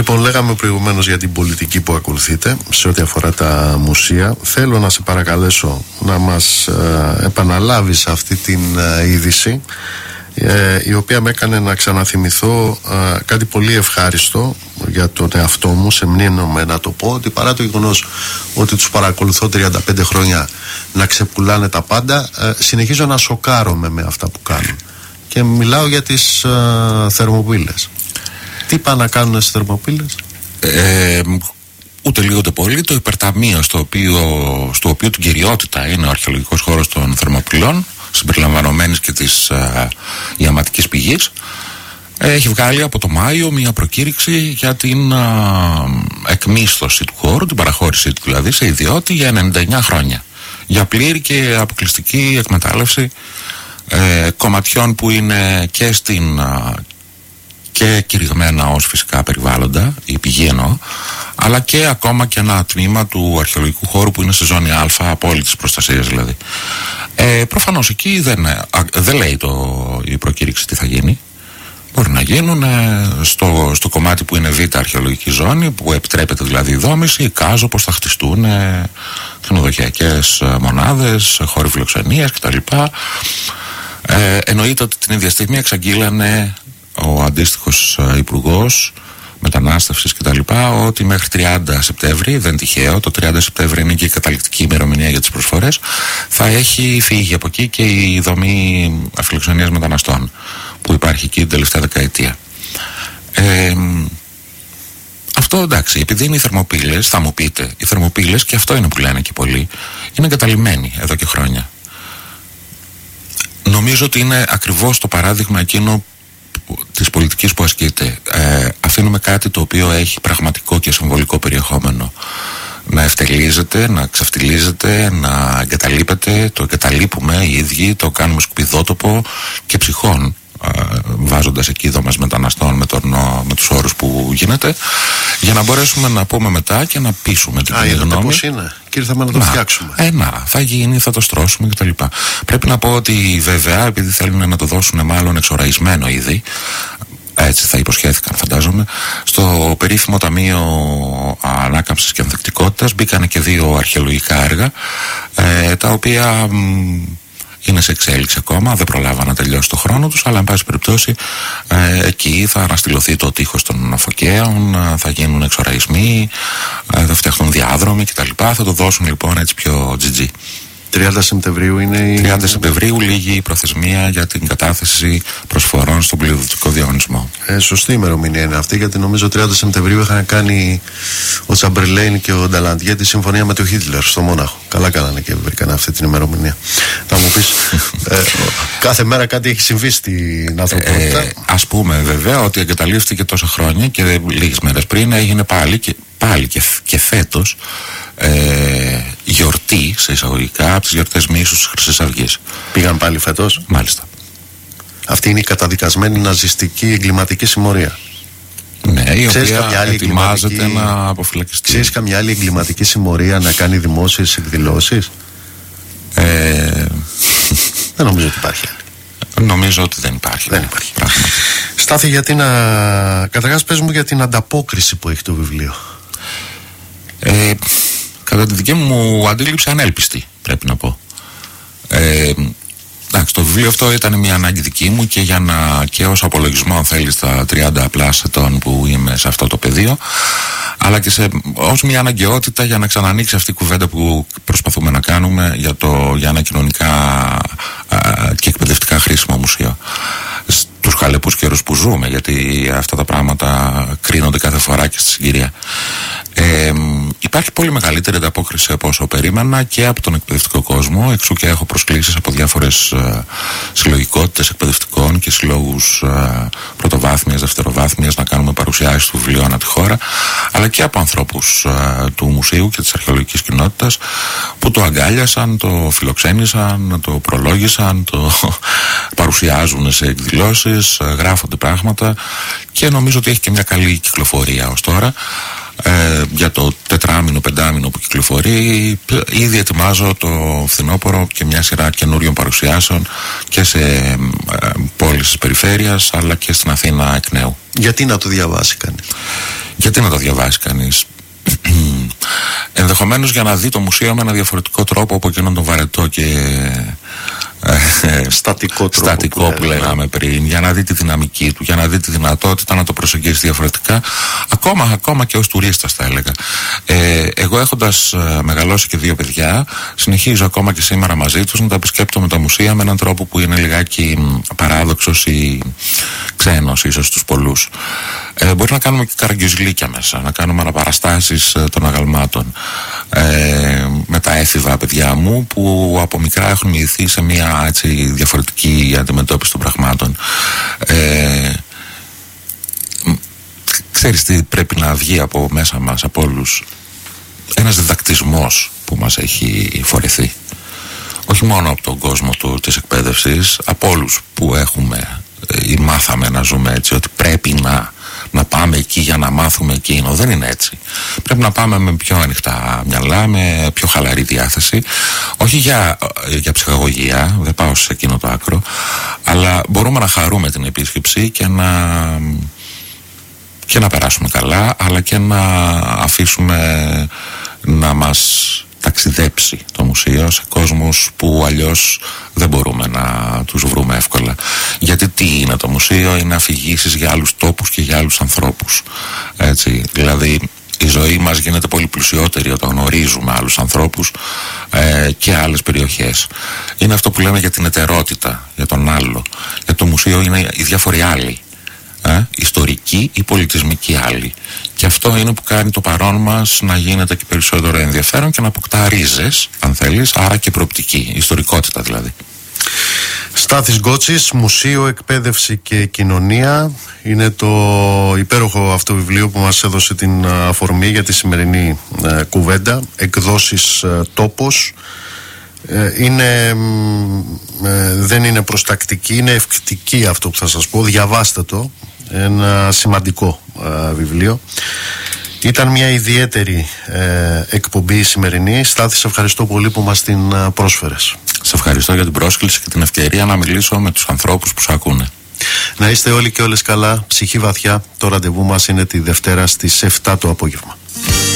Λοιπόν, λέγαμε προηγουμένως για την πολιτική που ακολουθείτε σε ό,τι αφορά τα μουσεία. Θέλω να σε παρακαλέσω να μας επαναλάβεις αυτή την είδηση, η οποία με έκανε να ξαναθυμηθώ κάτι πολύ ευχάριστο για τον εαυτό μου, σε μνήμη να το πω, ότι παρά το γεγονός ότι τους παρακολουθώ 35 χρόνια να ξεπουλάνε τα πάντα, συνεχίζω να σοκάρομαι με αυτά που κάνουν. Και μιλάω για τις θερμοπύλες. Τι πάνε να κάνουν στις θερμοπύλες? Ούτε λίγο ούτε πολύ. Το υπερταμείο στο οποίο την κυριότητα είναι ο αρχαιολογικός χώρος των Θερμοπυλών, συμπεριλαμβανομένης και της ιαματικής πηγής, έχει βγάλει από το Μάιο μια προκήρυξη για την εκμίσθωση του χώρου, την παραχώρησή του δηλαδή σε ιδιώτη για 99 χρόνια, για πλήρη και αποκλειστική εκμετάλλευση κομματιών που είναι και κηρυγμένα ως φυσικά περιβάλλοντα, η πηγή εννοώ, αλλά και ακόμα και ένα τμήμα του αρχαιολογικού χώρου που είναι σε ζώνη Α, απόλυτης προστασίας δηλαδή. Προφανώς εκεί δεν λέει η προκήρυξη τι θα γίνει. Μπορεί να γίνουν στο κομμάτι που είναι Β αρχαιολογική ζώνη, που επιτρέπεται δηλαδή η δόμηση, εικάζω πως θα χτιστούν ξενοδοχειακές μονάδες, χώροι φιλοξενίας κτλ. Εννοείται ότι την ίδια στιγμή εξαγγείλανε ο αντίστοιχος υπουργός μετανάστευσης κτλ. Ότι μέχρι 30 Σεπτέμβρη, δεν τυχαίο, το 30 Σεπτέμβρη είναι και η καταληκτική ημερομηνία για τις προσφορές, θα έχει φύγει από εκεί και η δομή φιλοξενίας μεταναστών που υπάρχει εκεί την τελευταία δεκαετία. Αυτό εντάξει, επειδή είναι οι θερμοπύλες, θα μου πείτε, οι θερμοπύλες, και αυτό είναι που λένε και πολλοί, είναι εγκαταλειμμένοι εδώ και χρόνια. Νομίζω ότι είναι ακριβώς το παράδειγμα εκείνο της πολιτικής που ασκείται. Αφήνουμε κάτι το οποίο έχει πραγματικό και συμβολικό περιεχόμενο να ευτελίζεται, να ξεφτιλίζεται, να εγκαταλείπεται. Το εγκαταλείπουμε οι ίδιοι, το κάνουμε σκουπιδότοπο και ψυχών, βάζοντας εκεί δομές μεταναστών με τους όρους που γίνεται, για να μπορέσουμε να πούμε μετά και να πείσουμε την κοινή γνώμη. Πώς είναι και ήρθαμε να το φτιάξουμε. Θα γίνει, θα το στρώσουμε κτλ. Πρέπει να πω ότι βέβαια, επειδή θέλουν να το δώσουν μάλλον εξοραϊσμένο ήδη, έτσι θα υποσχέθηκαν φαντάζομαι, στο περίφημο Ταμείο Ανάκαμψης και Ανθεκτικότητας μπήκανε και 2 αρχαιολογικά έργα, τα οποία είναι σε εξέλιξη ακόμα, δεν προλάβαν να τελειώσει το χρόνο τους, αλλά εν πάση περιπτώσει εκεί θα αναστηλωθεί το τείχος των φωκαίων, θα γίνουν εξοραϊσμοί, θα φτιαχτούν διάδρομοι κτλ. Θα το δώσουν λοιπόν έτσι πιο GG. 30 Σεπτεμβρίου είναι η... 30 Σεπτεμβρίου λήγει η προθεσμία για την κατάθεση προσφορών στον πληρωδοτικό διαγωνισμό. Σωστή ημερομηνία είναι αυτή, γιατί νομίζω 30 Σεπτεμβρίου είχαν κάνει ο Τσαμπερλέιν και ο Νταλαντιέ τη συμφωνία με τον Χίτλερ στο Μόναχο. Καλά κάνανε και βρήκαν αυτή την ημερομηνία. Θα μου πεις, κάθε μέρα κάτι έχει συμβεί στην ανθρωπότητα. Ας πούμε βέβαια ότι εγκαταλείφθηκε τόσα χρόνια και λίγες μέρες πριν έγινε πάλι και φέτος γιορτή σε εισαγωγικά από τις γιορτές μίσους της Χρυσής Αυγής. Πήγαν πάλι φέτος. Μάλιστα. Αυτή είναι η καταδικασμένη ναζιστική εγκληματική συμμορία. Ναι, η οποία ετοιμάζεται να αποφυλακιστεί. Ξέρεις καμιά άλλη εγκληματική συμμορία να κάνει δημόσιες εκδηλώσεις? Δεν νομίζω ότι υπάρχει άλλη. Νομίζω ότι δεν υπάρχει. Δεν υπάρχει. Στάθη, γιατί καταρχάς πες μου για την ανταπόκριση που έχει το βιβλίο. Κατά τη δική μου αντίληψη ανέλπιστη, πρέπει να πω. Εντάξει, το βιβλίο αυτό ήταν μια ανάγκη δική μου και ως απολογισμό, αν θέλει, στα 30+ ετών που είμαι σε αυτό το πεδίο, αλλά και ως μια αναγκαιότητα για να ξανανοίξει αυτή η κουβέντα που προσπαθούμε να κάνουμε για ένα κοινωνικά και εκπαιδευτικά χρήσιμο μουσείο. Στους χαλεπούς καιρούς που ζούμε, γιατί αυτά τα πράγματα κρίνονται κάθε φορά και στη συγκυρία. Υπάρχει πολύ μεγαλύτερη ανταπόκριση από όσο περίμενα και από τον εκπαιδευτικό κόσμο, εξού και έχω προσκλήσεις από διάφορες συλλογικότητες εκπαιδευτικών και συλλόγους πρωτοβάθμιας, δευτεροβάθμιας να κάνουμε παρουσιάσεις του βιβλίου ανά τη χώρα, αλλά και από ανθρώπους του μουσείου και της αρχαιολογικής κοινότητας που το αγκάλιασαν, το φιλοξένησαν, το προλόγησαν, το παρουσιάζουν σε εκδηλώσεις, γράφονται πράγματα και νομίζω ότι έχει και μια καλή κυκλοφορία ως τώρα. Για το 4μηνο-5μηνο που κυκλοφορεί ήδη ετοιμάζω το φθινόπωρο και μια σειρά καινούριων παρουσιάσεων και σε πόλεις της περιφέρειας αλλά και στην Αθήνα εκ νέου. Γιατί να το διαβάσει κανείς? Γιατί να το διαβάσει κανείς? Ενδεχομένως για να δει το μουσείο με ένα διαφορετικό τρόπο από εκείνον τον βαρετό και στατικό που λέγαμε πριν, για να δει τη δυναμική του, για να δει τη δυνατότητα να το προσεγγίσει διαφορετικά, ακόμα και ως τουρίστας θα έλεγα. Εγώ έχοντας μεγαλώσει και 2 παιδιά, συνεχίζω ακόμα και σήμερα μαζί τους να τα επισκέπτομαι τα μουσεία με έναν τρόπο που είναι λιγάκι παράδοξος ή ξένος ίσως στους πολλούς. Μπορεί να κάνουμε και καραγκιουζιλίκια μέσα, να κάνουμε αναπαραστάσεις των αγαλμάτων με τα έφηβα παιδιά μου που από μικρά έχουν μοιηθεί σε μια έτσι διαφορετική αντιμετώπιση των πραγμάτων. Ξέρεις τι πρέπει να βγει από μέσα μας, από όλους? Ένας διδακτισμός που μας έχει φορεθεί, όχι μόνο από τον κόσμο της εκπαίδευσης, από όλους που έχουμε ή μάθαμε να ζούμε έτσι, ότι πρέπει να πάμε εκεί για να μάθουμε εκείνο. Δεν είναι έτσι. Πρέπει να πάμε με πιο ανοιχτά μυαλά, με πιο χαλαρή διάθεση, όχι για ψυχαγωγία, δεν πάω σε εκείνο το άκρο, αλλά μπορούμε να χαρούμε την επίσκεψη και να περάσουμε καλά, αλλά και να αφήσουμε να μας ταξιδέψει το μουσείο σε κόσμους που αλλιώς δεν μπορούμε να τους βρούμε εύκολα. Γιατί τι είναι το μουσείο? Είναι αφηγήσεις για άλλους τόπους και για άλλους ανθρώπους. Έτσι, δηλαδή η ζωή μας γίνεται πολύ πλουσιότερη όταν γνωρίζουμε άλλους ανθρώπους και άλλες περιοχές. Είναι αυτό που λέμε για την εταιρότητα, για τον άλλο. Για το μουσείο είναι οι διάφοροι άλλοι. Ιστορική ή πολιτισμική άλλη. Και αυτό είναι που κάνει το παρόν μας να γίνεται και περισσότερο ενδιαφέρον και να αποκτά ρίζες, αν θέλεις, άρα και προοπτική, ιστορικότητα δηλαδή. Στάθης Γκότσης, Μουσείο, Εκπαίδευση και Κοινωνία, είναι το υπέροχο αυτό βιβλίο που μας έδωσε την αφορμή για τη σημερινή κουβέντα. Εκδόσεις Τόπος. Δεν είναι προστακτική, είναι ευκτική αυτό που θα σας πω. Διαβάστε το, ένα σημαντικό βιβλίο. Ήταν μια ιδιαίτερη εκπομπή η σημερινή. Στάθη, σε ευχαριστώ πολύ που μας την πρόσφερες. Σε ευχαριστώ για την πρόσκληση και την ευκαιρία να μιλήσω με τους ανθρώπους που σε ακούνε. Να είστε όλοι και όλες καλά, ψυχή βαθιά. Το ραντεβού μας είναι τη Δευτέρα στις 7 το απόγευμα.